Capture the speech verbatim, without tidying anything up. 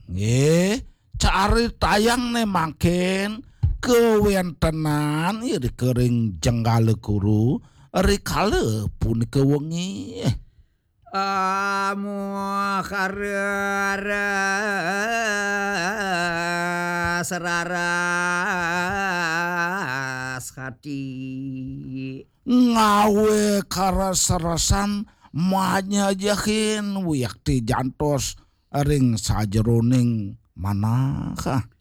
Nggih, cari tayang ne makin kewentenan ieu dikeuring jenggale guru rikale punika wengi. Amu karera seraras hati Ngawe karas-rasan manyajahin wiyak ti jantos ring sajeroning manakah